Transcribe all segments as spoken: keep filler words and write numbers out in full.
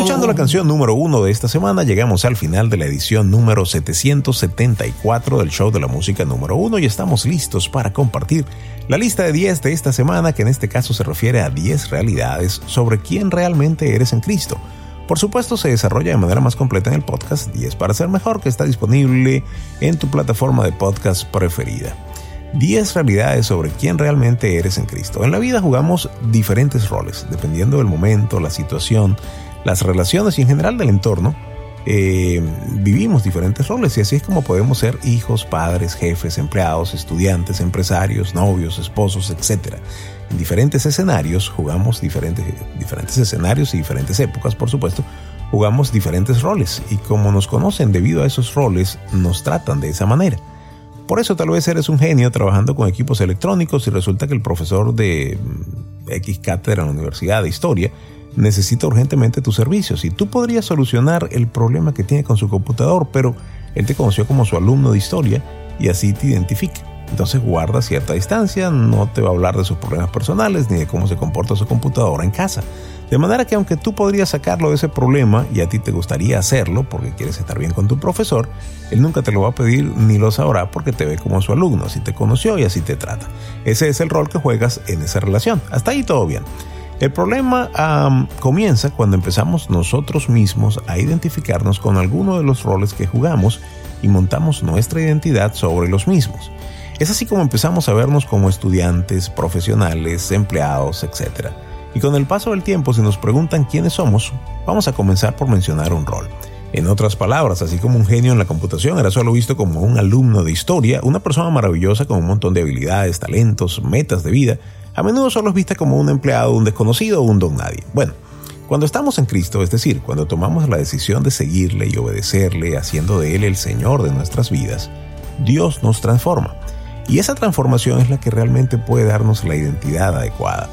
Escuchando la canción número uno de esta semana, llegamos al final de la edición número setecientos setenta y cuatro del show de la música número uno y estamos listos para compartir la lista de diez de esta semana, que en este caso se refiere a diez realidades sobre quién realmente eres en Cristo. Por supuesto, se desarrolla de manera más completa en el podcast diez para ser mejor, que está disponible en tu plataforma de podcast preferida. diez realidades sobre quién realmente eres en Cristo. En la vida jugamos diferentes roles, dependiendo del momento, la situación, las relaciones y en general del entorno. Eh, vivimos diferentes roles y así es como podemos ser hijos, padres, jefes, empleados, estudiantes, empresarios, novios, esposos, etcétera. En diferentes escenarios jugamos diferentes, diferentes escenarios y diferentes épocas, por supuesto, jugamos diferentes roles y como nos conocen debido a esos roles, nos tratan de esa manera. Por eso tal vez eres un genio trabajando con equipos electrónicos y resulta que el profesor de X cátedra en la Universidad de Historia necesita urgentemente tus servicios y tú podrías solucionar el problema que tiene con su computador, pero él te conoció como su alumno de Historia y así te identifica. Entonces guarda cierta distancia, no te va a hablar de sus problemas personales ni de cómo se comporta su computadora en casa. De manera que aunque tú podrías sacarlo de ese problema y a ti te gustaría hacerlo porque quieres estar bien con tu profesor, él nunca te lo va a pedir ni lo sabrá porque te ve como su alumno, así te conoció y así te trata. Ese es el rol que juegas en esa relación. Hasta ahí todo bien. El problema um, comienza cuando empezamos nosotros mismos a identificarnos con alguno de los roles que jugamos y montamos nuestra identidad sobre los mismos. Es así como empezamos a vernos como estudiantes, profesionales, empleados, etcétera. Y con el paso del tiempo, si nos preguntan quiénes somos, vamos a comenzar por mencionar un rol. En otras palabras, así como un genio en la computación era solo visto como un alumno de historia, una persona maravillosa con un montón de habilidades, talentos, metas de vida, a menudo solo es vista como un empleado, un desconocido o un don nadie. Bueno, cuando estamos en Cristo, es decir, cuando tomamos la decisión de seguirle y obedecerle, haciendo de Él el Señor de nuestras vidas, Dios nos transforma. Y esa transformación es la que realmente puede darnos la identidad adecuada.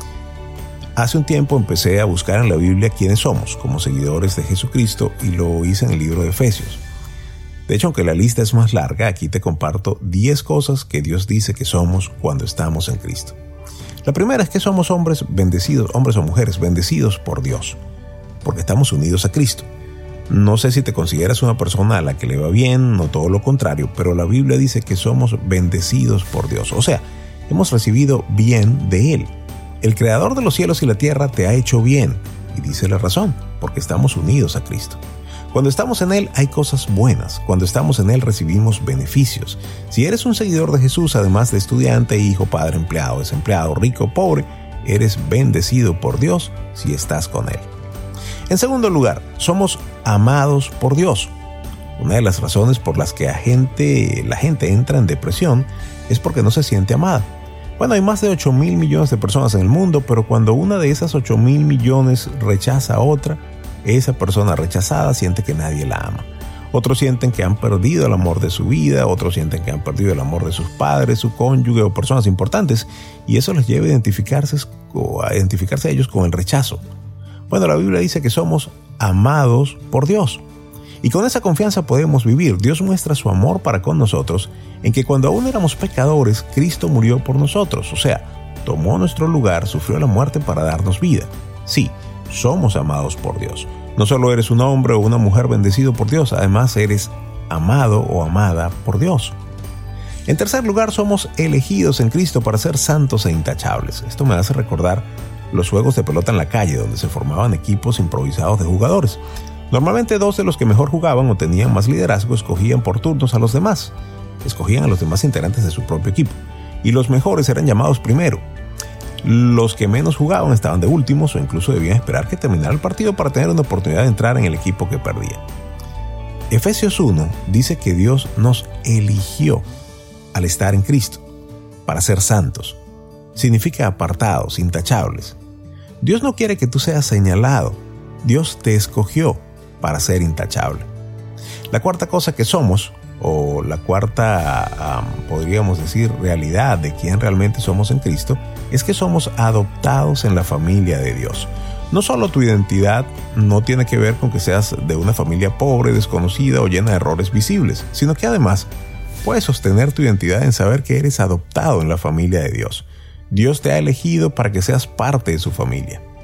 Hace un tiempo empecé a buscar en la Biblia quiénes somos como seguidores de Jesucristo y lo hice en el libro de Efesios. De hecho, aunque la lista es más larga, aquí te comparto diez cosas que Dios dice que somos cuando estamos en Cristo. La primera es que somos hombres bendecidos, hombres o mujeres bendecidos por Dios, porque estamos unidos a Cristo. No sé si te consideras una persona a la que le va bien o todo lo contrario, pero la Biblia dice que somos bendecidos por Dios. O sea, hemos recibido bien de Él. El Creador de los cielos y la tierra te ha hecho bien. Y dice la razón, porque estamos unidos a Cristo. Cuando estamos en Él hay cosas buenas. Cuando estamos en Él recibimos beneficios. Si eres un seguidor de Jesús, además de estudiante, hijo, padre, empleado, desempleado, rico, pobre, eres bendecido por Dios si estás con Él. En segundo lugar, somos amados por Dios. Una de las razones por las que la gente, la gente entra en depresión es porque no se siente amada. Bueno, hay más de ocho mil millones de personas en el mundo, pero cuando una de esas ocho mil millones rechaza a otra, esa persona rechazada siente que nadie la ama. Otros sienten que han perdido el amor de su vida, otros sienten que han perdido el amor de sus padres, su cónyuge o personas importantes, y eso les lleva a identificarse, a identificarse a ellos con el rechazo. Bueno, la Biblia dice que somos amados por Dios. Y con esa confianza podemos vivir. Dios muestra su amor para con nosotros en que cuando aún éramos pecadores, Cristo murió por nosotros. O sea, tomó nuestro lugar, sufrió la muerte para darnos vida. Sí, somos amados por Dios. No solo eres un hombre o una mujer bendecido por Dios, además eres amado o amada por Dios. En tercer lugar, somos elegidos en Cristo para ser santos e intachables. Esto me hace recordar los juegos de pelota en la calle, donde se formaban equipos improvisados de jugadores. Normalmente dos de los que mejor jugaban o tenían más liderazgo escogían por turnos a los demás. Escogían a los demás integrantes de su propio equipo. Y los mejores eran llamados primero. Los que menos jugaban estaban de últimos o incluso debían esperar que terminara el partido para tener una oportunidad de entrar en el equipo que perdía. Efesios uno dice que Dios nos eligió al estar en Cristo para ser santos. Significa apartados, intachables. Dios no quiere que tú seas señalado. Dios te escogió para ser intachable. La cuarta cosa que somos, o la cuarta, um, podríamos decir, realidad de quién realmente somos en Cristo, es que somos adoptados en la familia de Dios. No solo tu identidad no tiene que ver con que seas de una familia pobre, desconocida o llena de errores visibles, sino que además puedes sostener tu identidad en saber que eres adoptado en la familia de Dios. Dios te ha elegido para que seas parte de su familia.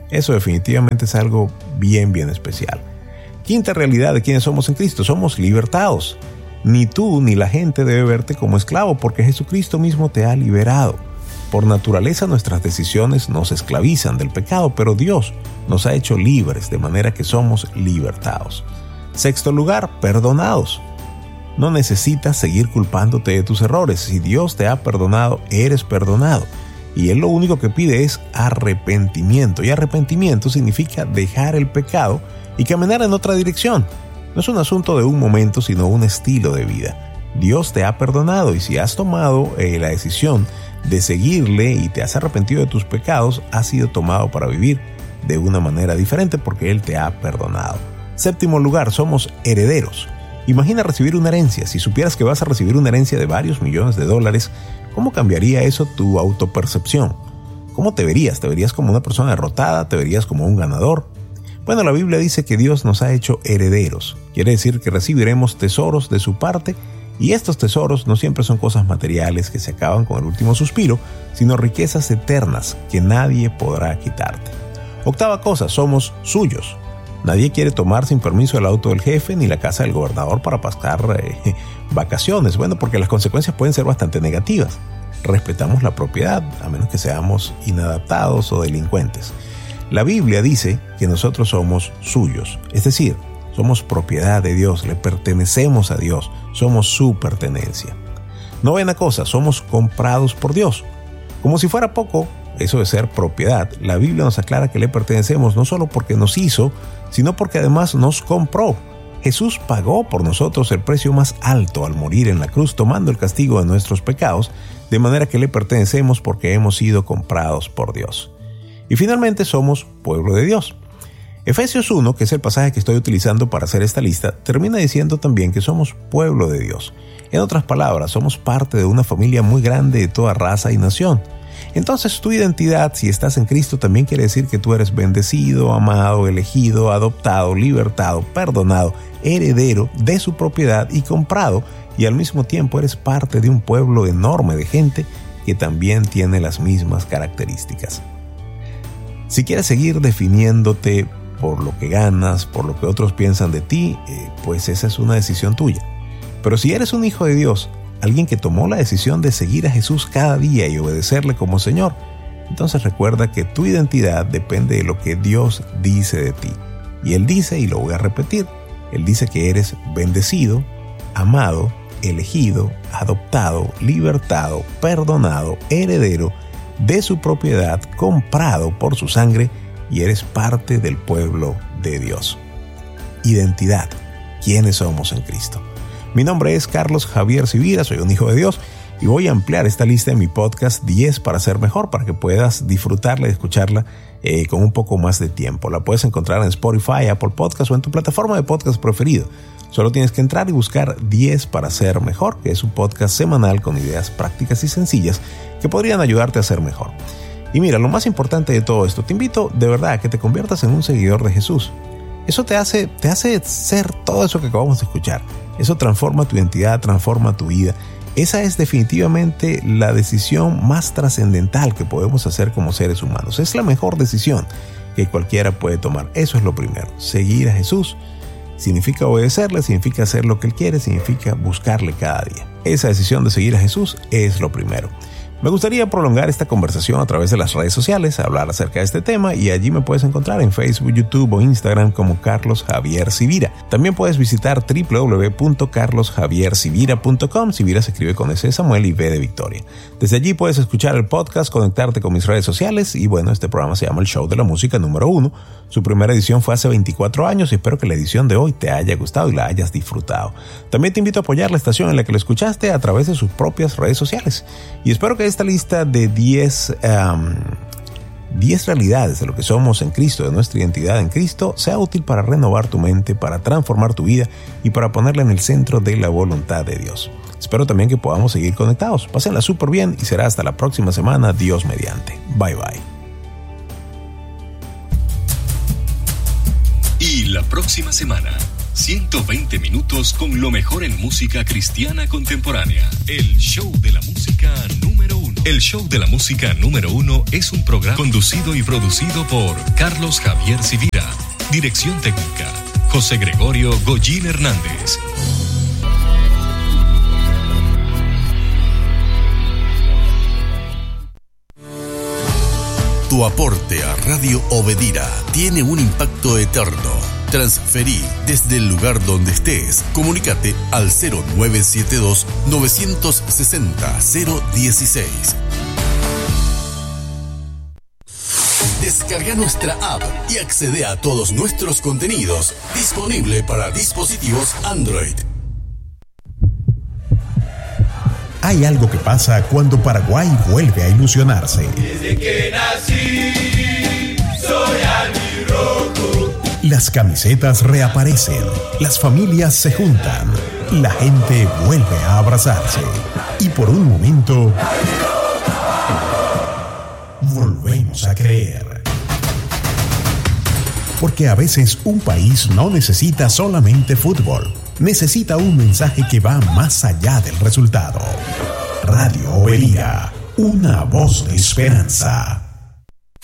Eso definitivamente es algo bien, bien especial. Quinta realidad de quienes somos en Cristo: somos libertados. Ni tú ni la gente debe verte como esclavo, porque Jesucristo mismo te ha liberado. Por naturaleza nuestras decisiones nos esclavizan del pecado, pero Dios nos ha hecho libres, de manera que somos libertados. Sexto lugar, perdonados. No necesitas seguir culpándote de tus errores. Si Dios te ha perdonado, eres perdonado. Y Él lo único que pide es arrepentimiento. Y arrepentimiento significa dejar el pecado y caminar en otra dirección. No es un asunto de un momento, sino un estilo de vida. Dios te ha perdonado, y si has tomado eh, la decisión de seguirle y te has arrepentido de tus pecados, has sido tomado para vivir de una manera diferente porque Él te ha perdonado. Séptimo lugar, somos herederos. Imagina recibir una herencia. Si supieras que vas a recibir una herencia de varios millones de dólares, ¿cómo cambiaría eso tu autopercepción? ¿Cómo te verías? ¿Te verías como una persona derrotada? ¿Te verías como un ganador? Bueno, la Biblia dice que Dios nos ha hecho herederos. Quiere decir que recibiremos tesoros de su parte, y estos tesoros no siempre son cosas materiales que se acaban con el último suspiro, sino riquezas eternas que nadie podrá quitarte. Octava cosa, somos suyos. Nadie quiere tomar sin permiso el auto del jefe ni la casa del gobernador para pasar eh, vacaciones. Bueno, porque las consecuencias pueden ser bastante negativas. Respetamos la propiedad, a menos que seamos inadaptados o delincuentes. La Biblia dice que nosotros somos suyos, es decir, somos propiedad de Dios, le pertenecemos a Dios, somos su pertenencia. Novena cosa, somos comprados por Dios. Como si fuera poco eso de ser propiedad, la Biblia nos aclara que le pertenecemos no solo porque nos hizo, sino porque además nos compró. Jesús pagó por nosotros el precio más alto al morir en la cruz, tomando el castigo de nuestros pecados, de manera que le pertenecemos porque hemos sido comprados por Dios. Y finalmente somos pueblo de Dios. Efesios uno, que es el pasaje que estoy utilizando para hacer esta lista, termina diciendo también que somos pueblo de Dios. En otras palabras, somos parte de una familia muy grande de toda raza y nación. Entonces tu identidad, si estás en Cristo, también quiere decir que tú eres bendecido, amado, elegido, adoptado, libertado, perdonado, heredero de su propiedad y comprado, y al mismo tiempo eres parte de un pueblo enorme de gente que también tiene las mismas características. Si quieres seguir definiéndote por lo que ganas, por lo que otros piensan de ti, eh, pues esa es una decisión tuya. Pero si eres un hijo de Dios, alguien que tomó la decisión de seguir a Jesús cada día y obedecerle como Señor, entonces recuerda que tu identidad depende de lo que Dios dice de ti. Y Él dice, y lo voy a repetir, Él dice que eres bendecido, amado, elegido, adoptado, libertado, perdonado, heredero de su propiedad, comprado por su sangre, y eres parte del pueblo de Dios. Identidad. ¿Quiénes somos en Cristo? Mi nombre es Carlos Javier Civira, soy un hijo de Dios y voy a ampliar esta lista en mi podcast diez para ser mejor, para que puedas disfrutarla y escucharla eh, con un poco más de tiempo. La puedes encontrar en Spotify, Apple Podcast o en tu plataforma de podcast preferido. Solo tienes que entrar y buscar diez para ser mejor, que es un podcast semanal con ideas prácticas y sencillas que podrían ayudarte a ser mejor. Y mira, lo más importante de todo esto, te invito de verdad a que te conviertas en un seguidor de Jesús. Eso te hace, te hace ser todo eso que acabamos de escuchar. Eso transforma tu identidad, transforma tu vida. Esa es definitivamente la decisión más trascendental que podemos hacer como seres humanos. Es la mejor decisión que cualquiera puede tomar. Eso es lo primero, seguir a Jesús. Significa obedecerle, significa hacer lo que Él quiere, significa buscarle cada día. Esa decisión de seguir a Jesús es lo primero. Me gustaría prolongar esta conversación a través de las redes sociales, hablar acerca de este tema, y allí me puedes encontrar en Facebook, YouTube o Instagram como Carlos Javier Civira. También puedes visitar doble u doble u doble u punto carlos javier civira punto com. Civira se escribe con S de Samuel y V de Victoria. Desde allí puedes escuchar el podcast, conectarte con mis redes sociales y bueno, este programa se llama El Show de la Música número uno. Su primera edición fue hace veinticuatro años y espero que la edición de hoy te haya gustado y la hayas disfrutado. También te invito a apoyar la estación en la que lo escuchaste a través de sus propias redes sociales. Y espero que esta lista de diez, um, diez realidades de lo que somos en Cristo, de nuestra identidad en Cristo, sea útil para renovar tu mente, para transformar tu vida y para ponerla en el centro de la voluntad de Dios. Espero también que podamos seguir conectados. Pásenla súper bien y será hasta la próxima semana, Dios mediante. Bye bye. Y la próxima semana, ciento veinte minutos con lo mejor en música cristiana contemporánea. El show de la música número uno. El show de la música número uno es un programa conducido y producido por Carlos Javier Civira. Dirección técnica, José Gregorio Goyín Hernández. Tu aporte a Radio Obedira tiene un impacto eterno. Transferí desde el lugar donde estés. Comunícate al cero nueve siete dos, nueve seis cero, cero uno seis. Descarga nuestra app y accede a todos nuestros contenidos. Disponible para dispositivos Android. Hay algo que pasa cuando Paraguay vuelve a ilusionarse. Desde que nací, soy albirrojo. Las camisetas reaparecen, las familias se juntan, la gente vuelve a abrazarse. Y por un momento, volvemos a creer. Porque a veces un país no necesita solamente fútbol, necesita un mensaje que va más allá del resultado. Radio Obedira, una voz de esperanza.